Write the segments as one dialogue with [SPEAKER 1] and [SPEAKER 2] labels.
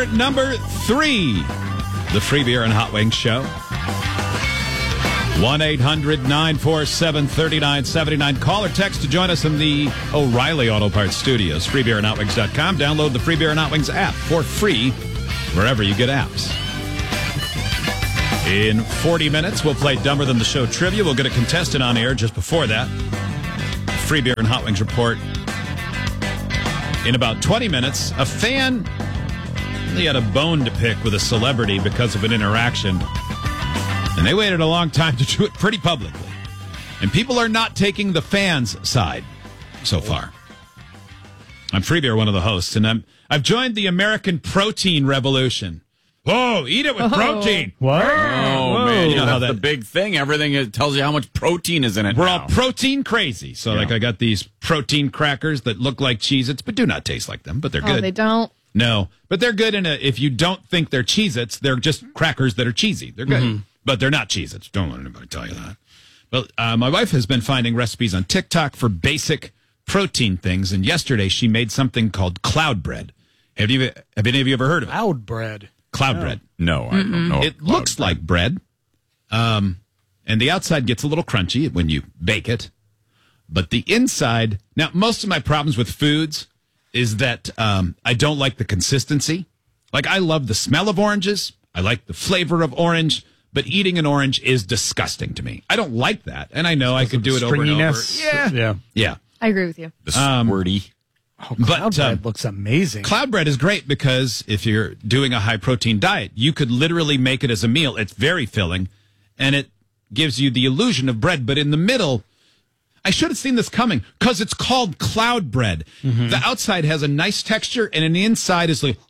[SPEAKER 1] Hour number 3, the Free Beer and Hot Wings Show. 1-800-947-3979. Call or text to join us in the O'Reilly Auto Parts Studios. FreeBeerandHotWings.com. Download the Free Beer and Hot Wings app for free wherever you get apps. In 40 minutes, we'll play Dumber Than the Show trivia. We'll get a contestant on air just before that. Free Beer and Hot Wings report. In about 20 minutes, a fan really had a bone to pick with a celebrity because of an interaction. And they waited a long time to do it pretty publicly. And people are not taking the fans' side so far. I'm Free Beer, one of the hosts, and I've joined the American protein revolution. Whoa, eat it with protein.
[SPEAKER 2] What?
[SPEAKER 3] Oh, man.
[SPEAKER 1] You know how
[SPEAKER 3] That's the big thing. Everything tells you how much protein is in it.
[SPEAKER 1] We're
[SPEAKER 3] now.
[SPEAKER 1] all protein crazy. So, like, I got these protein crackers that look like Cheez-Its, but do not taste like them, but they're good.
[SPEAKER 4] Oh, they don't?
[SPEAKER 1] No, but they're good if you don't think they're Cheez-Its, they're just crackers that are cheesy. They're good, but they're not Cheez-Its. Don't let anybody tell you that. But my wife has been finding recipes on TikTok for basic protein things, and yesterday she made something called cloud bread. Have any of you ever heard of it?
[SPEAKER 2] Cloud bread.
[SPEAKER 1] Cloud bread.
[SPEAKER 3] No, I don't know.
[SPEAKER 1] It looks like bread, and the outside gets a little crunchy when you bake it, but the inside... Now, most of my problems with foods is that I don't like the consistency. Like, I love the smell of oranges. I like the flavor of orange, but eating an orange is disgusting to me. I don't like that, and I know I could do it over and over. Yeah.
[SPEAKER 4] I agree with you.
[SPEAKER 3] The squirty.
[SPEAKER 2] Oh, cloud bread looks amazing.
[SPEAKER 1] Cloud bread is great because if you're doing a high-protein diet, you could literally make it as a meal. It's very filling, and it gives you the illusion of bread, but in the middle... I should have seen this coming because it's called cloud bread. The outside has a nice texture, and the inside is like,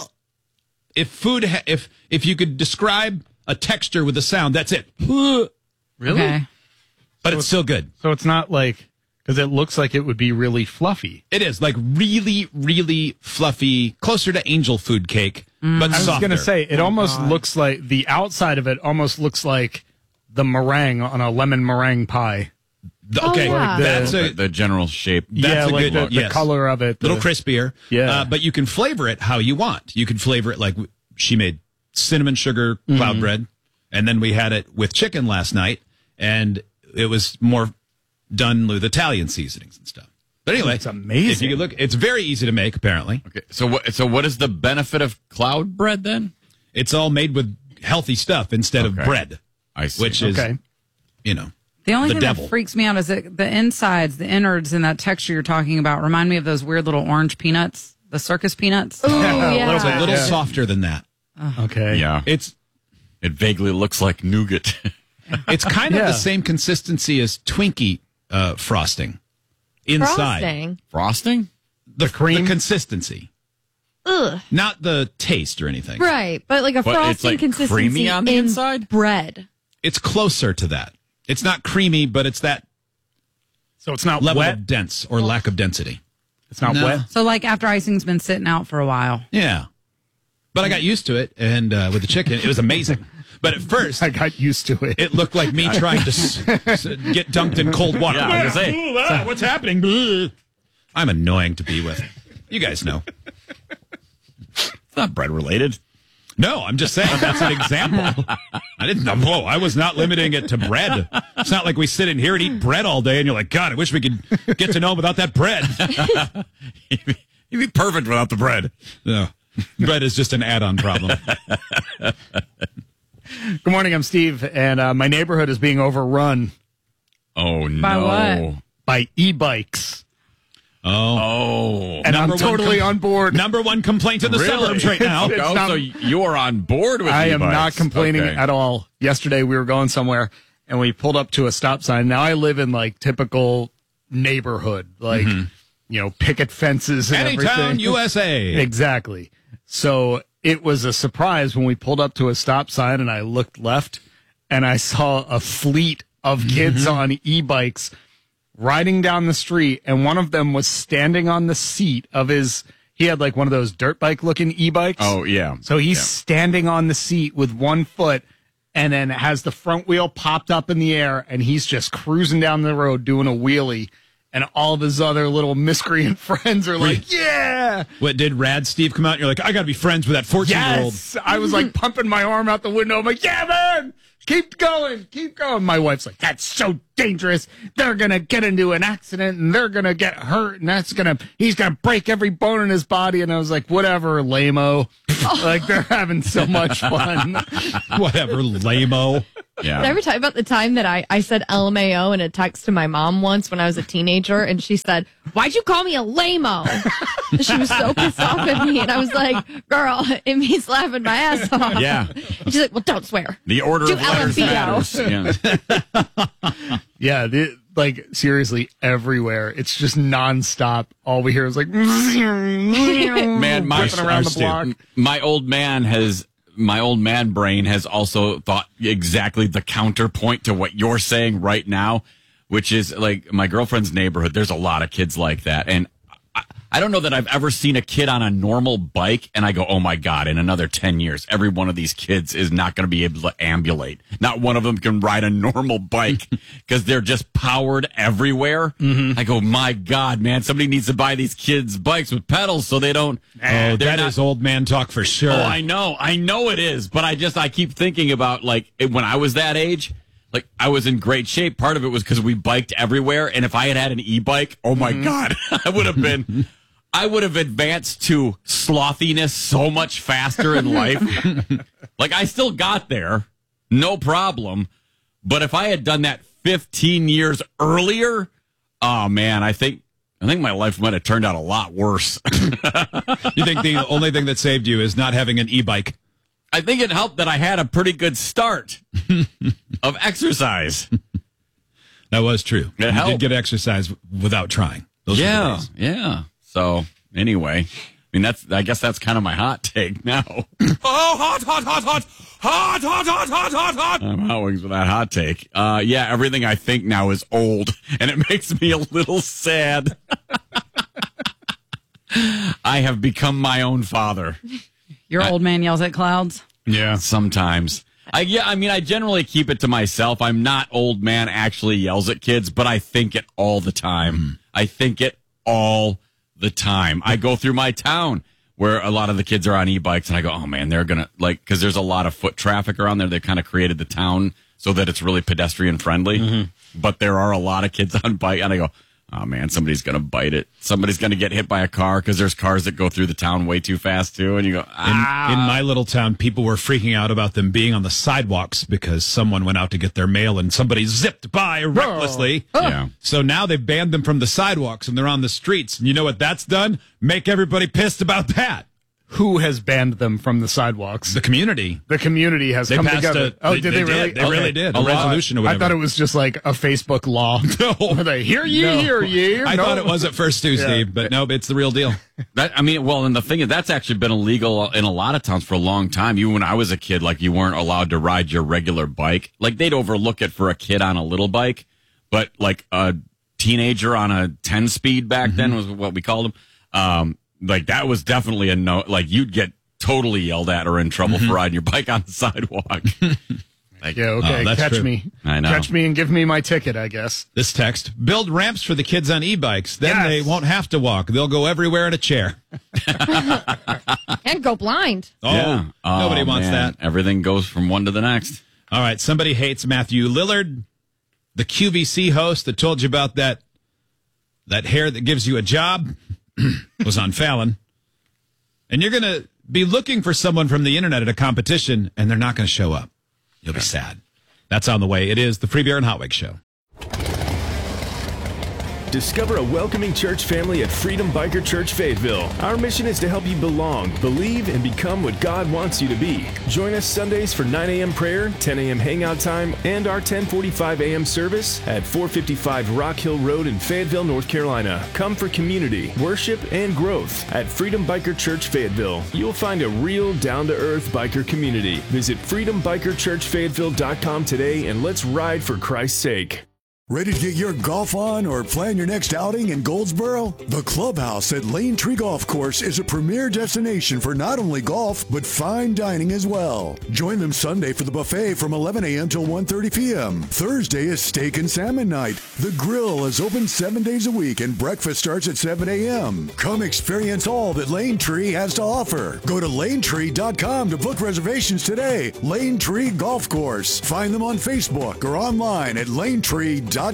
[SPEAKER 1] if you could describe a texture with a sound, that's it.
[SPEAKER 2] Really?
[SPEAKER 4] Okay.
[SPEAKER 1] But it's still good.
[SPEAKER 2] So it's not like, because it looks like it would be really fluffy.
[SPEAKER 1] It is like really, really fluffy, closer to angel food cake, but
[SPEAKER 2] I was
[SPEAKER 1] softer.
[SPEAKER 2] going to say, it almost looks like, the outside of it almost looks like the meringue on a lemon meringue pie.
[SPEAKER 1] Okay,
[SPEAKER 4] yeah.
[SPEAKER 1] that's
[SPEAKER 3] The general shape.
[SPEAKER 1] That's a
[SPEAKER 2] like
[SPEAKER 1] good
[SPEAKER 2] the color of it.
[SPEAKER 1] little crispier.
[SPEAKER 2] Yeah.
[SPEAKER 1] But you can flavor it how you want. You can flavor it like she made cinnamon sugar cloud bread, and then we had it with chicken last night, and it was more done with Italian seasonings and stuff. But anyway,
[SPEAKER 2] it's amazing.
[SPEAKER 1] If you could look, it's very easy to make. Apparently,
[SPEAKER 3] Okay, so what is the benefit of cloud bread then?
[SPEAKER 1] it's all made with healthy stuff instead of
[SPEAKER 3] Okay.
[SPEAKER 1] bread,
[SPEAKER 3] I see.
[SPEAKER 1] which is
[SPEAKER 2] Okay.
[SPEAKER 5] The only
[SPEAKER 1] The
[SPEAKER 5] thing
[SPEAKER 1] devil.
[SPEAKER 5] that freaks me out is that the insides, the innards, and that texture you're talking about remind me of those weird little orange peanuts, the circus peanuts.
[SPEAKER 4] Ooh,
[SPEAKER 1] it's a
[SPEAKER 4] yeah.
[SPEAKER 1] little softer than that.
[SPEAKER 2] Okay.
[SPEAKER 3] Yeah.
[SPEAKER 1] It
[SPEAKER 3] vaguely looks like nougat.
[SPEAKER 1] It's kind of
[SPEAKER 2] Yeah.
[SPEAKER 1] the same consistency as Twinkie frosting inside.
[SPEAKER 4] Frosting.
[SPEAKER 3] Frosting?
[SPEAKER 1] The
[SPEAKER 2] cream?
[SPEAKER 1] the consistency,
[SPEAKER 4] Ugh.
[SPEAKER 1] not the taste or anything.
[SPEAKER 4] Right, but like a
[SPEAKER 3] But
[SPEAKER 4] frosting
[SPEAKER 3] it's, like,
[SPEAKER 4] consistency
[SPEAKER 3] creamy on the
[SPEAKER 4] in
[SPEAKER 3] inside?
[SPEAKER 4] bread.
[SPEAKER 1] It's closer to that. It's not creamy, but it's that
[SPEAKER 2] So it's not
[SPEAKER 1] level
[SPEAKER 2] wet.
[SPEAKER 1] of dense or lack of density.
[SPEAKER 2] It's not
[SPEAKER 1] No.
[SPEAKER 2] wet.
[SPEAKER 5] So, like, after icing's been sitting out for a while.
[SPEAKER 1] Yeah. But I got used to it, and with the chicken, it was amazing. But at first,
[SPEAKER 2] I got used to it.
[SPEAKER 1] it looked like me trying to get dunked in cold water.
[SPEAKER 3] Yeah, I was gonna say.
[SPEAKER 1] What's happening? Blah. I'm annoying to be with. You guys know.
[SPEAKER 3] It's not bread related.
[SPEAKER 1] No, I'm just saying that's an example. I didn't know. Whoa, I was not limiting it to bread. It's not like we sit in here and eat bread all day and you're like, God, I wish we could get to know him without that bread.
[SPEAKER 3] You'd be perfect without the bread.
[SPEAKER 1] No, bread is just an add-on problem.
[SPEAKER 2] Good morning, I'm Steve, and my neighborhood is being overrun
[SPEAKER 3] Oh, no.
[SPEAKER 5] By what?
[SPEAKER 2] by e-bikes.
[SPEAKER 3] Oh.
[SPEAKER 2] And I'm
[SPEAKER 1] Number one
[SPEAKER 2] totally on board.
[SPEAKER 1] Number one complaint in the suburbs right now.
[SPEAKER 2] It's
[SPEAKER 3] Oh,
[SPEAKER 2] not-
[SPEAKER 3] so you are on board with
[SPEAKER 2] I am
[SPEAKER 3] e-bikes.
[SPEAKER 2] not complaining
[SPEAKER 3] Okay.
[SPEAKER 2] at all. Yesterday we were going somewhere and we pulled up to a stop sign. Now I live in like typical neighborhood, like, picket fences and
[SPEAKER 1] Anytown,
[SPEAKER 2] everything.
[SPEAKER 1] USA.
[SPEAKER 2] Exactly. So it was a surprise when we pulled up to a stop sign and I looked left and I saw a fleet of kids on e-bikes riding down the street, and one of them was standing on the seat of he had like one of those dirt bike looking e-bikes.
[SPEAKER 3] Oh, yeah.
[SPEAKER 2] So he's standing on the seat with one foot and then has the front wheel popped up in the air and he's just cruising down the road doing a wheelie. and all of his other little miscreant friends are like, yeah.
[SPEAKER 1] What, did Rad Steve come out and you're like, I got to be friends with that 14-year-old?
[SPEAKER 2] Yes. I was like pumping my arm out the window. I'm like, yeah, man. Keep going. Keep going. My wife's like, that's so dangerous. They're going to get into an accident and they're going to get hurt. And he's going to break every bone in his body. And I was like, whatever, lame-o. Like, they're having so much fun.
[SPEAKER 1] Whatever, lame-o.
[SPEAKER 3] Yeah.
[SPEAKER 4] Did I ever tell you about the time that I said LMAO in a text to my mom once when I was a teenager, and she said, "Why'd you call me a lame-o?" She was so pissed off at me, and I was like, "Girl, it means laughing my ass off."
[SPEAKER 3] Yeah.
[SPEAKER 4] And she's like, "Well, don't swear."
[SPEAKER 3] The order
[SPEAKER 4] Do
[SPEAKER 3] of letters
[SPEAKER 4] LMFAO.
[SPEAKER 3] matters. Yeah.
[SPEAKER 2] Yeah, like seriously, everywhere. It's just nonstop. All we hear is like,
[SPEAKER 3] Man,
[SPEAKER 2] whipping around the block.
[SPEAKER 3] my old man brain has also thought exactly the counterpoint to what you're saying right now, which is like my girlfriend's neighborhood. There's a lot of kids like that. And I don't know that I've ever seen a kid on a normal bike and I go, oh my God, in another 10 years, every one of these kids is not going to be able to ambulate. Not one of them can ride a normal bike because they're just powered everywhere. Mm-hmm. I go, my God, man, somebody needs to buy these kids bikes with pedals so they don't.
[SPEAKER 1] Oh, that is old man talk for sure.
[SPEAKER 3] Oh, I know it is. But I keep thinking about like when I was that age. Like, I was in great shape. Part of it was because we biked everywhere. And if I had had an e-bike, oh, my God, I would have advanced to slothiness so much faster in life. Like, I still got there. No problem. But if I had done that 15 years earlier, oh, man, I think my life might have turned out a lot worse.
[SPEAKER 1] You think the only thing that saved you is not having an e-bike?
[SPEAKER 3] I think it helped that I had a pretty good start of exercise.
[SPEAKER 1] That was true.
[SPEAKER 3] It
[SPEAKER 1] You
[SPEAKER 3] helped.
[SPEAKER 1] did get exercise without trying. Those were the days.
[SPEAKER 3] Yeah. So anyway, I mean I guess that's kind of my hot take now. Hot. I'm hot wings with that hot take. Yeah, everything I think now is old, and it makes me a little sad. I have become my own father.
[SPEAKER 5] Your old man yells at clouds.
[SPEAKER 3] Yeah, sometimes. I generally keep it to myself. I'm not old man actually yells at kids, but I think it all the time. I think it all the time. I go through my town where a lot of the kids are on e-bikes, and I go, oh, man, they're going to, like, because there's a lot of foot traffic around there. They kind of created the town so that it's really pedestrian friendly. Mm-hmm. But there are a lot of kids on bike, and I go, oh, man, somebody's going to bite it. Somebody's going to get hit by a car because there's cars that go through the town way too fast, too. And you go,
[SPEAKER 1] In my little town, people were freaking out about them being on the sidewalks because someone went out to get their mail and somebody zipped by recklessly.
[SPEAKER 3] Yeah.
[SPEAKER 1] So now they've banned them from the sidewalks and they're on the streets. And you know what that's done? Make everybody pissed about that.
[SPEAKER 2] Who has banned them from the sidewalks?
[SPEAKER 1] The community.
[SPEAKER 2] The community has
[SPEAKER 1] They
[SPEAKER 2] come
[SPEAKER 1] passed
[SPEAKER 2] together.
[SPEAKER 1] They really? They really did. A resolution or whatever.
[SPEAKER 2] I thought it was just like a Facebook law.
[SPEAKER 1] No.
[SPEAKER 2] Were they, hear ye.
[SPEAKER 1] I thought it was at first too, Steve, but no, it's the real deal.
[SPEAKER 3] And the thing is, that's actually been illegal in a lot of towns for a long time. Even when I was a kid, like, you weren't allowed to ride your regular bike. Like, they'd overlook it for a kid on a little bike, but like a teenager on a 10-speed back then was what we called them. Like, that was definitely a no. Like, you'd get totally yelled at or in trouble for riding your bike on the sidewalk. Like,
[SPEAKER 2] Yeah, okay,
[SPEAKER 1] that's
[SPEAKER 2] catch
[SPEAKER 1] true.
[SPEAKER 2] me.
[SPEAKER 3] I know.
[SPEAKER 2] Catch me and give me my ticket, I guess.
[SPEAKER 1] This text, build ramps for the kids on e-bikes. Then
[SPEAKER 2] Yes.
[SPEAKER 1] they won't have to walk. They'll go everywhere in a chair.
[SPEAKER 4] And go blind.
[SPEAKER 1] Oh,
[SPEAKER 3] yeah.
[SPEAKER 1] nobody
[SPEAKER 3] Oh,
[SPEAKER 1] wants
[SPEAKER 3] man.
[SPEAKER 1] that.
[SPEAKER 3] Everything goes from one to the next.
[SPEAKER 1] All right, somebody hates Matthew Lillard, the QVC host that told you about that hair that gives you a job was on Fallon. And you're going to be looking for someone from the internet at a competition, and they're not going to show up. You'll be sad. That's on the way. It is the Free Beer and Hot Wings Show.
[SPEAKER 6] Discover a welcoming church family at Freedom Biker Church Fayetteville. Our mission is to help you belong, believe, and become what God wants you to be. Join us Sundays for 9 a.m. prayer, 10 a.m. hangout time, and our 10:45 a.m. service at 455 Rock Hill Road in Fayetteville, North Carolina. Come for community, worship, and growth at Freedom Biker Church Fayetteville. You'll find a real, down-to-earth biker community. Visit freedombikerchurchfayetteville.com today and let's ride for Christ's sake.
[SPEAKER 7] Ready to get your golf on or plan your next outing in Goldsboro? The Clubhouse at Lane Tree Golf Course is a premier destination for not only golf, but fine dining as well. Join them Sunday for the buffet from 11 a.m. till 1:30 p.m. Thursday is steak and salmon night. The grill is open 7 days a week and breakfast starts at 7 a.m. Come experience all that Lane Tree has to offer. Go to lanetree.com to book reservations today. Lane Tree Golf Course. Find them on Facebook or online at lanetree.com.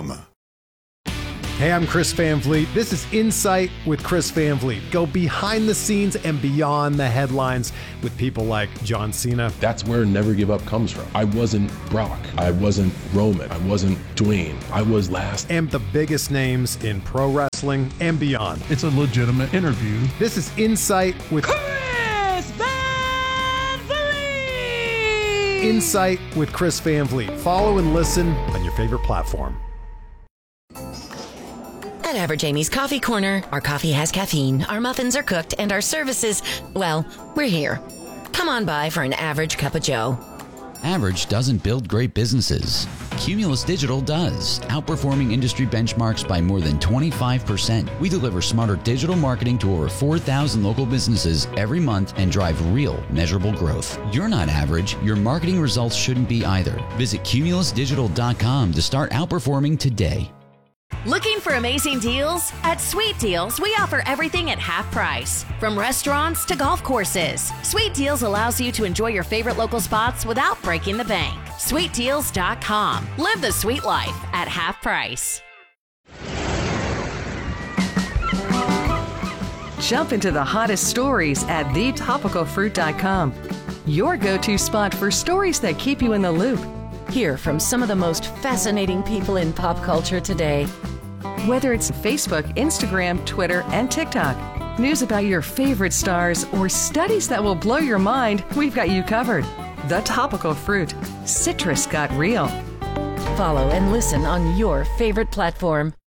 [SPEAKER 8] Hey, I'm Chris Van Vliet. This is Insight with Chris Van Vliet. Go behind the scenes and beyond the headlines with people like John Cena.
[SPEAKER 9] That's where Never Give Up comes from. I wasn't Brock. I wasn't Roman. I wasn't Dwayne. I was last.
[SPEAKER 8] And the biggest names in pro wrestling and beyond.
[SPEAKER 10] It's a legitimate interview.
[SPEAKER 8] This is Insight with
[SPEAKER 5] Chris Van Vliet!
[SPEAKER 8] Insight with Chris Van Vliet. Follow and listen on your favorite platform.
[SPEAKER 11] At Average Amy's Coffee Corner, our coffee has caffeine, our muffins are cooked, and our services, well, we're here. Come on by for an average cup of joe.
[SPEAKER 12] Average doesn't build great businesses. Cumulus Digital does, outperforming industry benchmarks by more than 25%. We deliver smarter digital marketing to over 4,000 local businesses every month and drive real, measurable growth. You're not average. Your marketing results shouldn't be either. Visit cumulusdigital.com to start outperforming today.
[SPEAKER 13] Looking for amazing deals? At Sweet Deals, we offer everything at half price. From restaurants to golf courses, Sweet Deals allows you to enjoy your favorite local spots without breaking the bank. SweetDeals.com. Live the sweet life at half price.
[SPEAKER 14] Jump into the hottest stories at thetopicalfruit.com. Your go-to spot for stories that keep you in the loop.
[SPEAKER 11] Hear from some of the most fascinating people in pop culture today.
[SPEAKER 14] Whether it's Facebook, Instagram, Twitter, and TikTok, news about your favorite stars, or studies that will blow your mind, we've got you covered. The Topical Fruit. Citrus got real.
[SPEAKER 11] Follow and listen on your favorite platform.